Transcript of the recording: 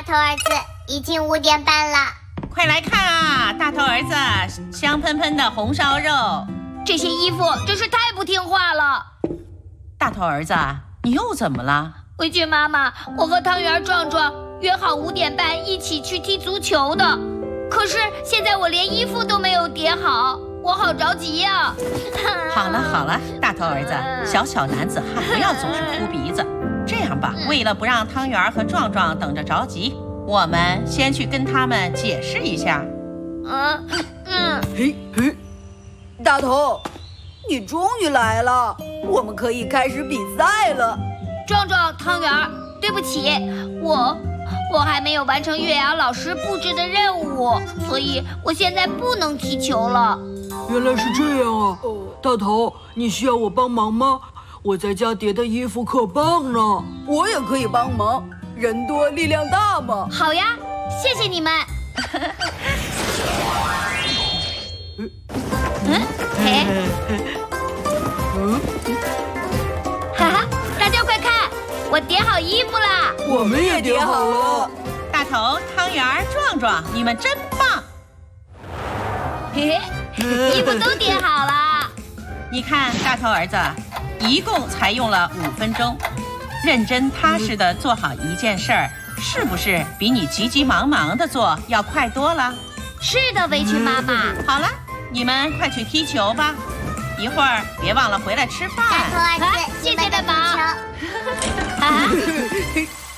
头儿子，已经5点半了。 快来看啊，大头儿子，香喷喷的红烧肉。 这些衣服真是太不听话了。 大头儿子，你又怎么了？ 回去妈妈，我和汤圆、壮壮约好5点半一起去踢足球的，可是现在我连衣服都没有叠好，我好着急呀。 好了，大头儿子，小男子汉不要总是哭鼻子。这样吧，为了不让汤圆和壮壮等着着急，我们先去跟他们解释一下。 嘿，大头，你终于来了，我们可以开始比赛了。 壮壮、汤圆，对不起，我还没有完成月牙老师布置的任务，所以我现在不能踢球了。 原来是这样啊！大头，你需要我帮忙吗？我在家叠的衣服可棒呢。 我也可以帮忙，人多力量大嘛。 好呀，谢谢你们。哈哈，大家快看，我叠好衣服啦！ 我们也叠好了。 大头、汤圆、壮壮，你们真棒！ 嘿嘿，衣服都叠好了。 你看，大头儿子，一共才用了5分钟，认真踏实的做好一件事儿，是不是比你急急忙忙的做要快多了？ 是的，围裙妈妈。 好了，你们快去踢球吧，一会儿别忘了回来吃饭。 大头儿子， 谢谢大宝。 你们的足球。